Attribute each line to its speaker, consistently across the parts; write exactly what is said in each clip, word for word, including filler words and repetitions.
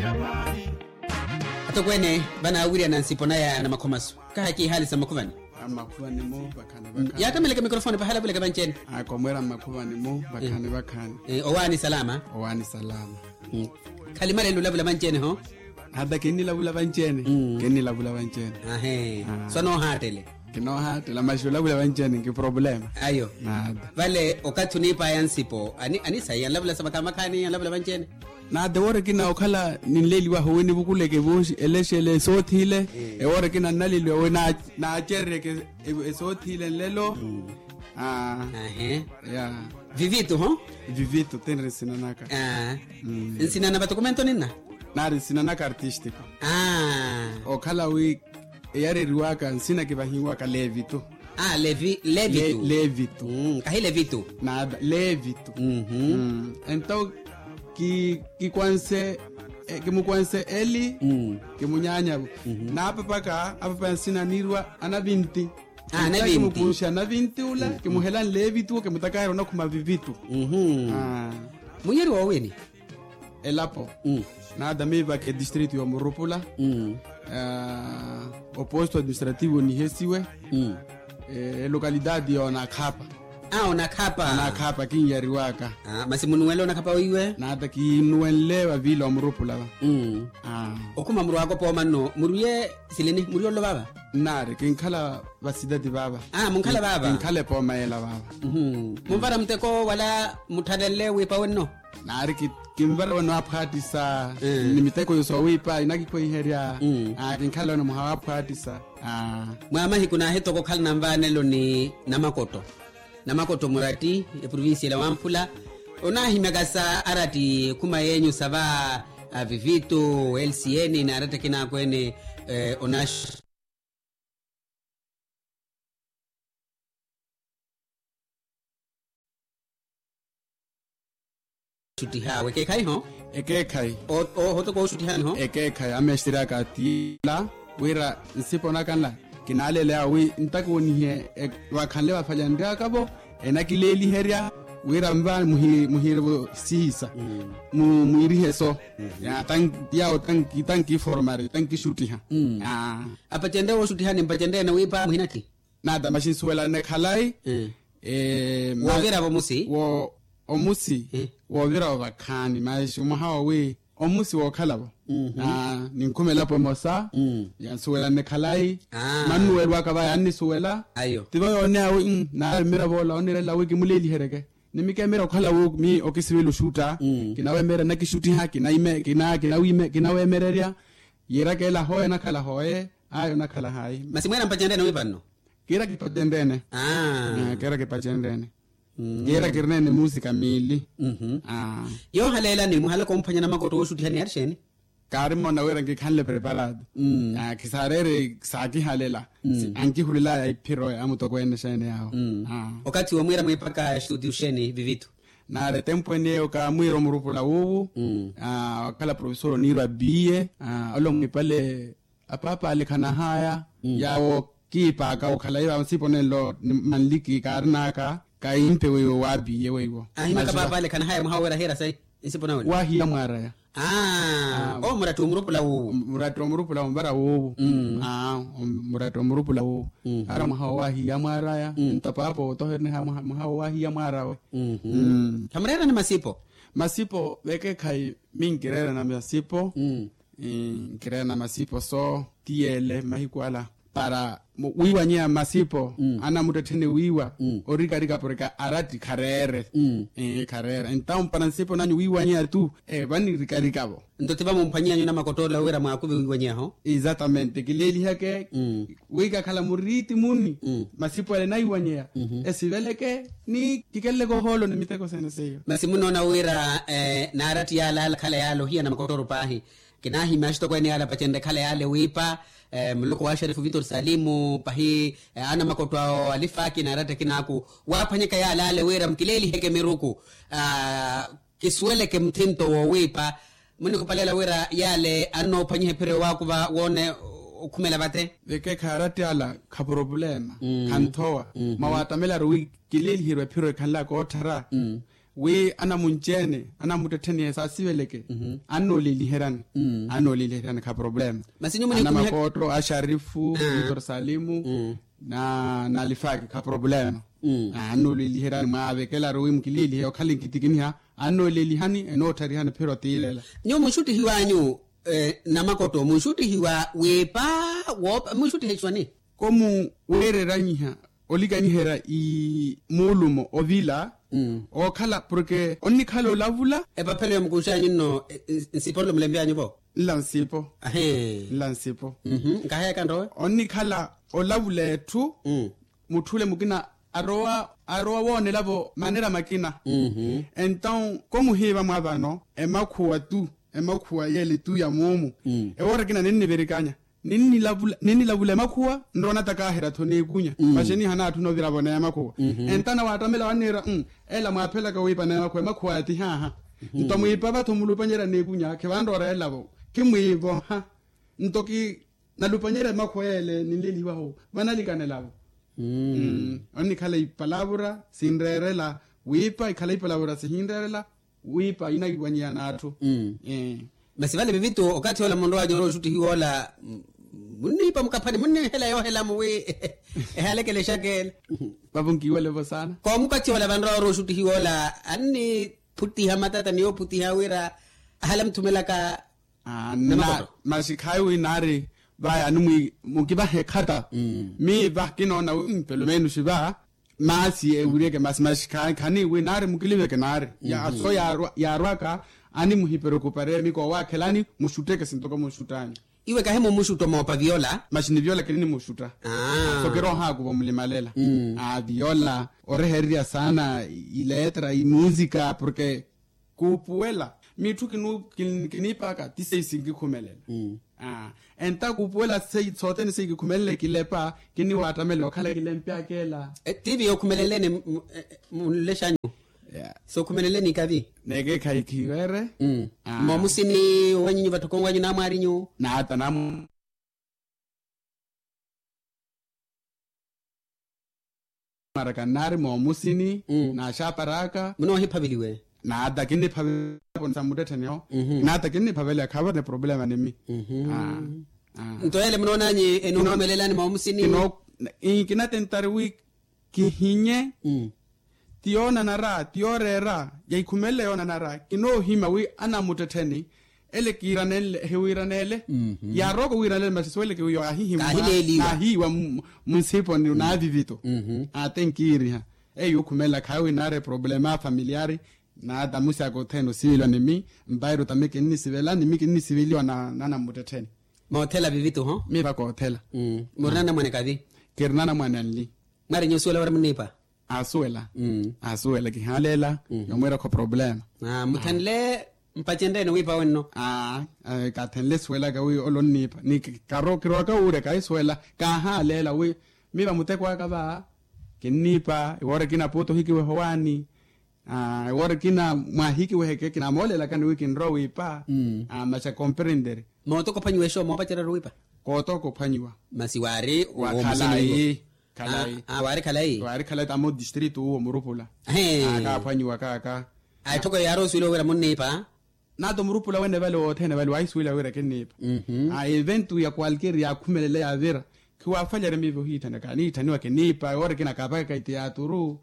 Speaker 1: Atokwene bana awiri anansipona ya na makomaso ka ki hali sa makuvani
Speaker 2: amakuvani mo bakane bakane
Speaker 1: ya kameleka mikrofoni pahala bule kabancheni
Speaker 2: akomwera makuvani mo bakane bakane
Speaker 1: eh owani salama
Speaker 2: owani salama
Speaker 1: mm. Kalimale lulabula bancheni ho
Speaker 2: hada kini labula bancheni mm. kini labula bancheni
Speaker 1: ahe ah. Sono hatele
Speaker 2: kino hata la mashola labula bancheni ki problem
Speaker 1: ayo
Speaker 2: nada
Speaker 1: vale okatunipa yansipo ani ani sayi labula sabaka makani labula bancheni
Speaker 2: na de wore kina okhala ninleli wa howeni bukuleke boshi eleshele sothile e wore kina nalili we na na chereke sothile lelo ah
Speaker 1: eh
Speaker 2: ya
Speaker 1: vivito ho
Speaker 2: vivito tenre sinanaka
Speaker 1: ah sinana ba documento nina
Speaker 2: na sinanaka artístico
Speaker 1: ah
Speaker 2: okhala we yare riwaka sina ke bahiwa ka levito
Speaker 1: ah levi levito
Speaker 2: Le, levito
Speaker 1: mm kahi levito
Speaker 2: nada levito
Speaker 1: mhm
Speaker 2: mm. Então ki ki kwanse eh, ki mukwanse eli
Speaker 1: mm.
Speaker 2: ki munyanya mm-hmm. Na hapa paka hapa pa sina nirwa ana vinti
Speaker 1: ah na vinti
Speaker 2: mukusha na vinti ula mm-hmm. Ki muhela levitu ke mutakaro na kuma vivitu
Speaker 1: mhm
Speaker 2: ah
Speaker 1: munyeri wa weni
Speaker 2: elapo
Speaker 1: mm.
Speaker 2: Na adamiva ke distrito ya Morupula
Speaker 1: mm.
Speaker 2: uh, oposto administrativo ni hesiwe
Speaker 1: mm.
Speaker 2: eh, localidade ya Nakapa
Speaker 1: ah Nakapa
Speaker 2: Nakapa kinyariwaka
Speaker 1: ah masimunuwele Nakapa wiwe
Speaker 2: na hata kinuwele vile Morupula
Speaker 1: mm.
Speaker 2: ah
Speaker 1: okuma muru wako po manno muruye silini muriyo lo baba
Speaker 2: nare kinkhala basidati baba
Speaker 1: ah munkhala baba
Speaker 2: kinkhale po maela baba
Speaker 1: mhm mumbara mteko wala muthalele wipa wenno
Speaker 2: nare ki kimbara wano aphatisa
Speaker 1: mm.
Speaker 2: Nimiteko yoso wipa inaki ko iheria
Speaker 1: mm.
Speaker 2: ah kinkhala no muhawa aphatisa ah
Speaker 1: mwama hikuna heto ko khala nambane lo ni namakoto namakoto murati e province la Wampula ona himegasa arati kuma yenyu saba uh, vivito L C N na arata kina kwene uh, onash shuti hawe ke kai ho
Speaker 2: eke kai
Speaker 1: o o hoto ko shuti han ho
Speaker 2: eke kai ameshtira ka tila wira nsipona kana kinalele awi ntako ni he wakhanle wafanya ndaka bo enakileli heria wira mba muhi muhirbo sihisa mm. mu muirihe so mm. Ya tang ya tang tang ki formare tang ki shuti ha
Speaker 1: mm. Ah apatende wo shuti hani mpatende na wipa muhinati
Speaker 2: nada mashin suwela ne khalai
Speaker 1: mm.
Speaker 2: eh
Speaker 1: wo vira bo musi
Speaker 2: wo omusi mm. wo vira bakhani mashu mahawa we omusi wo khalabo mm -hmm. Ah ninkumela po mosa mm. Ya suwela ne khalai
Speaker 1: ah.
Speaker 2: Manuel wakaba yani suwela
Speaker 1: ayo
Speaker 2: tiba yone awi na mira bola onire la wiki muleli hereke nimike mira khala wo mi okisiwelo shuta mm. Kinawe mera na kishuti haki na ime kina kina wime kinawe mereria yera kela hoye na kala hoye ayo na kala hai
Speaker 1: masimwera mpachende na wipanno
Speaker 2: kira kipatendene
Speaker 1: ah
Speaker 2: uh, kira kipatendene mm. Kira kirnene musika mili
Speaker 1: mhm mm
Speaker 2: ah
Speaker 1: yo halela ni muhala ko mpanya na makoto wo shuti hani arsheni
Speaker 2: karimo na wera ngikhanle preparado
Speaker 1: mm.
Speaker 2: Ah kisarere saki halela mm. Anki hulila ya ipiro ya amuto kwene shene yao
Speaker 1: mm. Ah wakati wa mwira mwipaka studio sheni vivito
Speaker 2: na le tempo eneo ka mwiro Morupula uwu mm. Ah kala profesor nirwa biye ah alo mwipale apapa alikana haya mm. Yao kipa ka ukhala iba msiponelo manliki karnaka ka impe wewe wabi yewewo
Speaker 1: ah himaka baba alikana haya muhawera hera sai isipona wala
Speaker 2: wahi ya mwara ya
Speaker 1: ah o muratu Morupula uwu
Speaker 2: muratu Morupula mbara uwu mm. Ah muratu Morupula uwu mm. Ara muhawa wahi ya mwara ya mm. Ntapapo toherne muhawa wahi ya mwara we
Speaker 1: mm -hmm. mm. Kamrera ni masipo
Speaker 2: masipo weke kai mingirera na masipo mm. Mm, kirera na masipo so tiele mahikwala para wiwa nya masipo mm. Ana mutetene wiwa mm. Orika rika poreka arati karere mm. Eh karere então para masipo nanyu wiwa nya tu eh bani rika rika bo
Speaker 1: ndotiba mumpanyia nyuna makotola wera mwakubi wiwa nya ho
Speaker 2: exatamente kileli hake mm. Wika kala muriti muni mm. Masipo ele naiwa nya mm -hmm. Esiveleke ni kikelle go holo ni miteko seneseyo
Speaker 1: masimuno na wera eh na arati yala kala yalo hiya na makotoro pahi kinahi mashto kwa ni ala pachende kala yale wipa eh, mluko wa Sharifu Victor Salimu pahi eh, ana makoto alifaki na rata kinaku wapanyeka ya lale wera mkileli heke miruku uh, kiswele ke mtinto wo wipa muni kupalela wera yale ano panyihe pire waku ba wone kumela bate
Speaker 2: deke karate ala ka problema mm. Kantoa mm -hmm. Mawatamela ruwi kileli hirwe pire kanla ko tara mm. we ana munchene ana muteteni sa siveleke mm-hmm. ano liliheran mm. ano liliheran ka problem
Speaker 1: masinyo muni
Speaker 2: ana makotro asharifu Victor uh. Salimu mm. na na lifaki ka problem mm. ano liliheran maavekela rowi mkilili yo khali kitikinya ano lilihani eno tari hana pero tilela
Speaker 1: nyo mushuti hiwanyu eh, na makoto mushuti hiwa wepa wop mushuti hechwani
Speaker 2: komu wereranyiha oliganyihera i mulumo ovila mm. o khala porque onni khalo lavula
Speaker 1: e papelo mkushanyi no nsipolo mlembea nyupo
Speaker 2: lansipo
Speaker 1: ahe
Speaker 2: lansipo
Speaker 1: mhm ngahaya kandowe
Speaker 2: onni khala olavule tu mm. muthule mukina aroa aroa wone lavo manera makina mhm então como hiva mwavano emakhuwa tu emakhuwa yele tu ya mumu mm. e ora kina nini berikanya nini lavula nini lavula makhuwa ndona takahera thone kunya mm. basheni hana athuno vira bona makhuwa mm-hmm. entana watamela wanera mm ela mwaphela ka wipa na makhuwa makhuwa ati ha ha mm-hmm. ntomwipa batho mulupanyera ne kunya ke bandora elavo ke mwivo ha ntoki nalupanyera makhuwa ele nililiwa ho bana likanelavo mm. mm. oni khala ipalabura sindrerela wipa ikhala ipalabura sindrerela wipa ina kiwanyana athu
Speaker 1: mm. eh basi vale vivitu wakati wala mondo wajo ro shuti hiwola munni pa mkapani munni hela yo hela muwe ehalekele shakele
Speaker 2: babungi wale bosana
Speaker 1: ko mukati wala bandro ro shuti hiwola anni puti hamatata niyo puti hawira halam tumelaka
Speaker 2: ah na masikhai winari ba anu mukiba hekhata mm. mi ba kinona impelo menu shiba masi eureke mas masikhai khani winari mukilive kenari mm-hmm. ya aso ya ya rwaka ani muhiperokupare miko wakhelani mushuteke sintoka mushutani
Speaker 1: iwe kahemo mushuto mopa viola
Speaker 2: mashini viola kinini mushuta
Speaker 1: ah
Speaker 2: sokero haku bomlimalela
Speaker 1: mm.
Speaker 2: ah viola oreheria sana iletra i musica porque kupuela mitu kinu kinipaka tise singi kumelela
Speaker 1: mm.
Speaker 2: ah enta kupuela sei tsote ni singi kumelela kilepa kini watamelo khala kilempia kela
Speaker 1: e, tivi yokumelelene muleshanyo
Speaker 2: yeah
Speaker 1: so kumeleleni kavi
Speaker 2: nege kai kiwere
Speaker 1: mm. ah. mo musini wanyinyi batuko wanyu na mwari nyu
Speaker 2: na ata namu marakanari mo musini mm. na shaparaka
Speaker 1: muno hipabiliwe
Speaker 2: na ata kini phabele bonsa mutethenyo mm-hmm. na ata kini phabele khaba ne problema nemi
Speaker 1: mhm ah ah ntoyele muno nanyi eno kumelelani mo musini
Speaker 2: no ikina tentari week kihinye
Speaker 1: mm.
Speaker 2: tiona nara tiorera yaikumele yona nara kino hima wi ana mutetheni ele kiranele hewiranele
Speaker 1: mm-hmm.
Speaker 2: ya roko wiranele masiswele ke yo ahi hima
Speaker 1: na
Speaker 2: hiwa munsipo ni na vivito
Speaker 1: mhm
Speaker 2: atenkiri ha e yokumela khawi nare problema familiari na damusi akoteno sivilo nimi mbairo tameke ni sivela nimi ni sivilo na nana mutetheni
Speaker 1: motela vivito ho
Speaker 2: mi ba ko hotela
Speaker 1: mm murana mwane kavi
Speaker 2: kirnana mwananli
Speaker 1: mari nyusuela wara mnipa
Speaker 2: asuela
Speaker 1: mm
Speaker 2: asuela kihalela mm-hmm. yomwera ko problem
Speaker 1: ah mutanle mpachende no wipa wenno
Speaker 2: ah ka tenle suela ka wi olonipa ni karo kiro ka ure ka isuela ka halela wi miba mutekwa ka ba kinipa iwore kina poto hiki we howani ah iwore kina mahiki we heke kina molela kan wi kin ro wipa
Speaker 1: mm.
Speaker 2: ah macha comprender
Speaker 1: moto ko panywe sho mo pachera ro wipa
Speaker 2: ko to ko panywa
Speaker 1: masiwari
Speaker 2: wakalai kalai
Speaker 1: ah wari kalai
Speaker 2: wari kalai tamo district wo murupula
Speaker 1: eh
Speaker 2: aka panywa ka ka
Speaker 1: ai toko yaro sulo wera munnipa
Speaker 2: na to murupula wende vale wothene vale wai suila wera kenipa
Speaker 1: mhm
Speaker 2: a eventu ya cualquier ya kumelele ya vera kwa fanyere mivo hita na kani taniwa kenipa wore kina kapaka kai teatru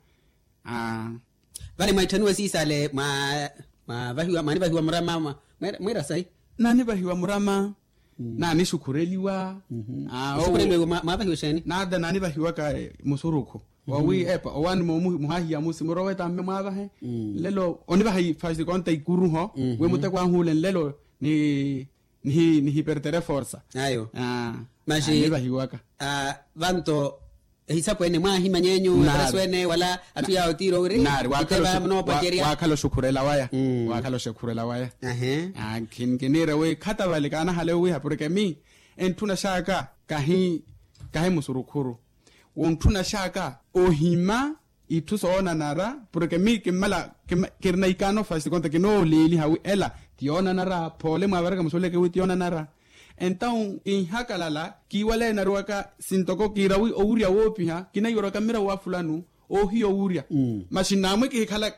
Speaker 2: ah
Speaker 1: vale maitanua sisale ma ma vahiwa mani vahiwa murama mwera sai
Speaker 2: nani vahiwa murama Mm. na ni shukureliwa
Speaker 1: mhm ah shukureliwa ma, ma vahiwa shani
Speaker 2: na da nani vahiwa ka musuruko mm-hmm. wa wi epa wan mo muhahi ya musimuro weta me ma vahe mm. lelo oni vahi fashi konta ikuru ho mm-hmm. we mutekwa hulen lelo ni ni ni hipertere forza
Speaker 1: ayo
Speaker 2: ah
Speaker 1: mashi
Speaker 2: ni vahiwa ka
Speaker 1: ah vanto hisapo ene mwa hima nyenyu reswene wala atu ya otiro uri
Speaker 2: nari wakalo no pajeria wakalo shukurela waya mm. wakalo shukurela waya
Speaker 1: ehe
Speaker 2: ah kin kinira we khata vale kana hale we hapureke mi entuna shaka kahi kahi musurukuru wontuna shaka ohima itusoona nara porque mi kemala kirna ikano fasti konta kino leli hawi ela tiona nara pole mwaverga musole ke tiona nara então in hakalala kiwale na ruaka sintoko kirawi ouria wopi ha kina yoraka mira wa fulanu o hiyo uria mm. mashinamwe ke khala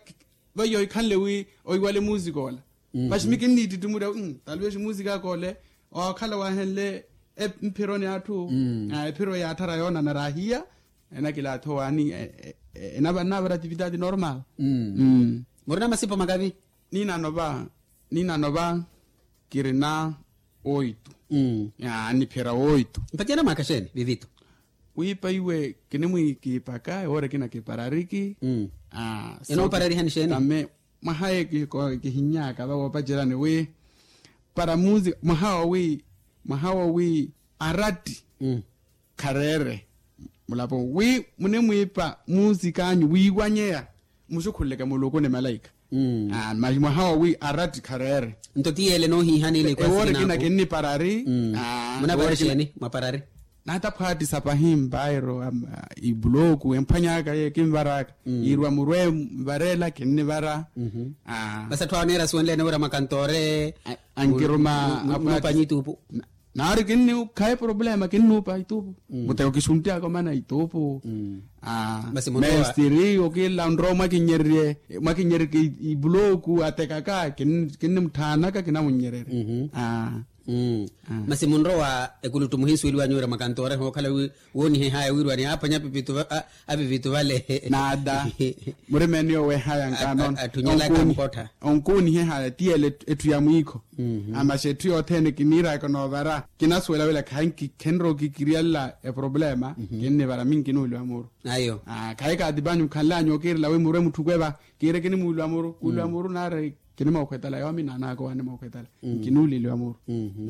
Speaker 2: ba yo ikhanle wi oyiwale music ola bashimike nidi tumuda um talwe music akole o khala wa henle empironi athu epiro ya thara yona na rahia ena kila thowani ena bana bara actividad normal
Speaker 1: mm morena masipo magabi
Speaker 2: nina nova nina nova kirina oito
Speaker 1: mm
Speaker 2: ya ni pera oito
Speaker 1: mpatiana makasheni vivito
Speaker 2: wipa iwe kinemu kipaka ore kina kiparariki
Speaker 1: mm
Speaker 2: ah
Speaker 1: eno parari hanisheni
Speaker 2: tame mahaye ki ko kihinyaka ba wapajirane we para music mahawa we mahawa we arati
Speaker 1: mm
Speaker 2: karere mulapo we munemu ipa music anyu wiwanyea mushukhuleka moloko ne malaika
Speaker 1: mm
Speaker 2: ah mahawa we arati karere
Speaker 1: ntotiele no hi hanile kwa
Speaker 2: sina ore kina kinni parari
Speaker 1: ah muna barasheni maparari
Speaker 2: nata phati sapahim bairo um, uh, ibloku emphanyaka ye kimbaraka mm. irwa murwe barela kinni bara
Speaker 1: mhm mm
Speaker 2: ah
Speaker 1: basa twanera swonle ne ora makantore
Speaker 2: angiroma
Speaker 1: apanyitupu
Speaker 2: nari kinni kai problema kinni pa itupu muteko kishuntia kwa maana itupu ah
Speaker 1: basi
Speaker 2: mestiri okila ndroma kinyerie makinyeri ibloku atekaka kinni kinni mthana ka kina munyerere ah
Speaker 1: mm masi munro wa ekulutu muhisu ili wanyura makantore ho kala woni he haya wirwa ni apa nyapi vitu abi vitu vale
Speaker 2: nada muremenio we haya ngano
Speaker 1: atunyala kampota
Speaker 2: onkuni he haya tiele etu ya mwiko ama shetu yothene kinira kono bara kinaswela wela kanki kenro kikiriala e problema kinne bara mingi no lwamuru
Speaker 1: ayo
Speaker 2: ah kai ka dibanyu khalanyo kirla we mure mutukweba kire kini mulwamuru kulwamuru nare kinema okwetala yami nana ko ane mokwetala kinuli lwamuru